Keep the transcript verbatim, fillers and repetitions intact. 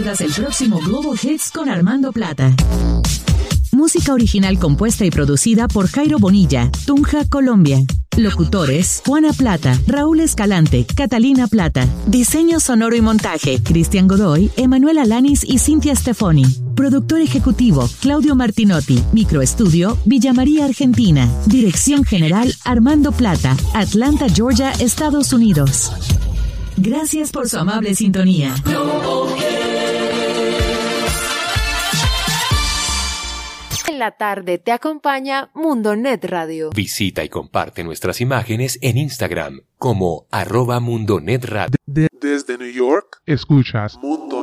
pierdas el próximo Global Hits con Armando Plata. Música original compuesta y producida por Jairo Bonilla, Tunja, Colombia. Locutores: Juana Plata, Raúl Escalante, Catalina Plata. Diseño sonoro y montaje: Cristian Godoy, Emanuel Alanis y Cintia Stefoni. Productor ejecutivo: Claudio Martinotti. Microestudio: Villa María, Argentina. Dirección general: Armando Plata, Atlanta, Georgia, Estados Unidos. Gracias por su amable sintonía. En la tarde te acompaña Mundonet Radio. Visita y comparte nuestras imágenes en Instagram como arroba Mundonet Radio. De- desde New York, escuchas Mundo